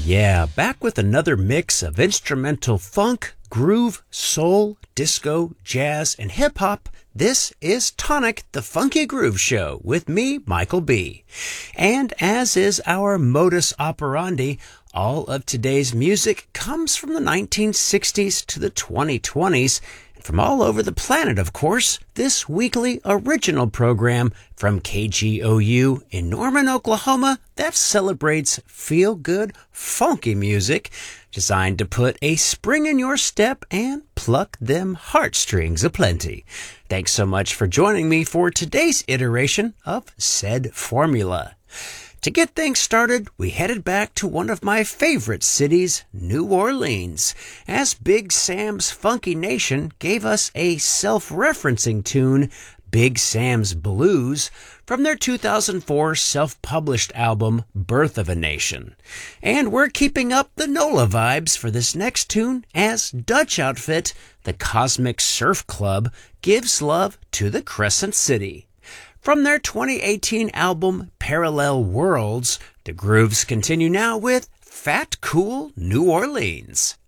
Yeah, back with another mix of instrumental funk, groove, soul, disco, jazz, and hip-hop. This is Tonic, the Funky Groove Show, with me, Michael B. And as is our modus operandi, all of today's music comes from the 1960s to the 2020s, and from all over the planet, of course. This weekly original program from KGOU in Norman, Oklahoma, that celebrates feel-good, funky music designed to put a spring in your step and pluck them heartstrings aplenty. Thanks so much for joining me for today's iteration of said formula. To get things started, we headed back to one of my favorite cities, New Orleans, as Big Sam's Funky Nation gave us a self-referencing tune, Big Sam's Blues, from their 2004 self-published album, Birth of a Nation. And we're keeping up the NOLA vibes for this next tune as Dutch outfit, the Cosmic Surf Club, gives love to the Crescent City. From their 2018 album, Parallel Worlds, the grooves continue now with Fat Cool New Orleans.